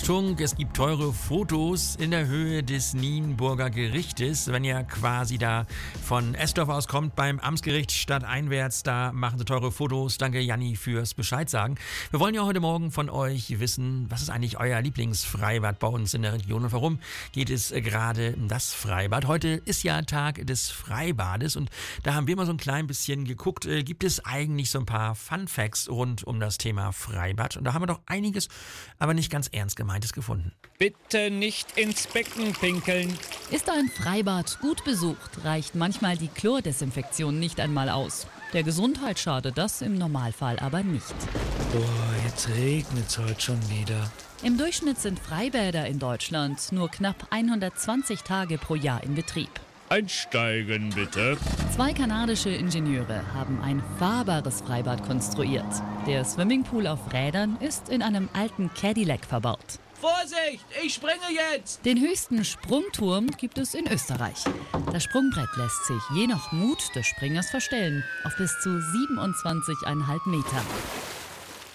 Achtung, es gibt teure Fotos in der Höhe des Nienburger Gerichtes. Wenn ihr quasi da von Estorf aus kommt, beim Amtsgericht stadteinwärts, da machen sie teure Fotos. Danke, Janni, fürs Bescheid sagen. Wir wollen ja heute Morgen von euch wissen, was ist eigentlich euer Lieblingsfreibad bei uns in der Region und warum geht es gerade um das Freibad? Heute ist ja Tag des Freibades und da haben wir mal so ein klein bisschen geguckt, gibt es eigentlich so ein paar Fun-Facts rund um das Thema Freibad? Und da haben wir doch einiges, aber nicht ganz ernst Gemeintes gefunden. Bitte nicht ins Becken pinkeln. Ist ein Freibad gut besucht, reicht manchmal die Chlordesinfektion nicht einmal aus. Der Gesundheit schadet das im Normalfall aber nicht. Boah, jetzt regnet's heute schon wieder. Im Durchschnitt sind Freibäder in Deutschland nur knapp 120 Tage pro Jahr in Betrieb. Einsteigen bitte. 2 kanadische Ingenieure haben ein fahrbares Freibad konstruiert. Der Swimmingpool auf Rädern ist in einem alten Cadillac verbaut. Vorsicht, ich springe jetzt! Den höchsten Sprungturm gibt es in Österreich. Das Sprungbrett lässt sich je nach Mut des Springers verstellen auf bis zu 27,5 Meter.